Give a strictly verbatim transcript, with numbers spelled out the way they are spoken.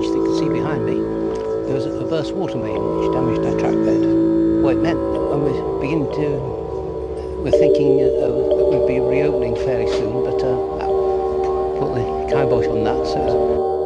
village that you can see behind me, there was a burst water main which damaged our track bed. Well, it meant when we're beginning to, we're thinking uh, that we'd be reopening fairly soon, but uh, put the kibosh on that. So it was